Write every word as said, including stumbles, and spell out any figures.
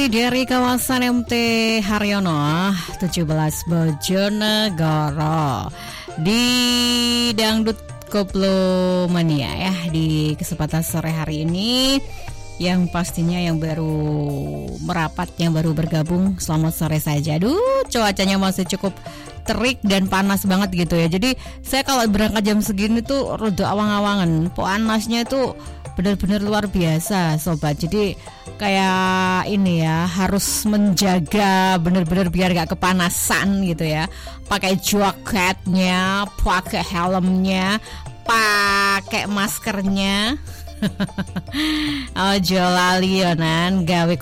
Dari kawasan M T Haryono tujuh belas Bojonegoro di Dangdut Koplo Mania ya, di kesempatan sore hari ini, yang pastinya yang baru merapat, yang baru bergabung, selamat sore saja. Aduh, cuacanya masih cukup terik dan panas banget gitu ya. Jadi saya kalau berangkat jam segini tuh rada awang-awangan, panasnya itu benar-benar luar biasa sobat. Jadi kayak ini ya, harus menjaga benar-benar biar gak kepanasan gitu ya. Pakai jaketnya, pakai helmnya, pakai maskernya. Ojo lali yonan gawe